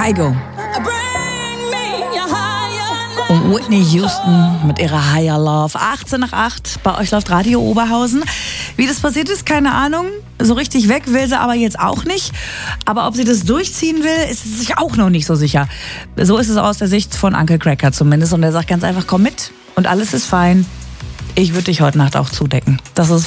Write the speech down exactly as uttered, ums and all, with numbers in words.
Kygo. Und Whitney Houston mit ihrer Higher Love. achtzehn nach acht, bei euch läuft Radio Oberhausen. Wie das passiert ist, keine Ahnung. So richtig weg will sie aber jetzt auch nicht. Aber ob sie das durchziehen will, ist sie sich auch noch nicht so sicher. So ist es aus der Sicht von Uncle Cracker zumindest. Und er sagt ganz einfach, komm mit und alles ist fein. Ich würde dich heute Nacht auch zudecken. Das ist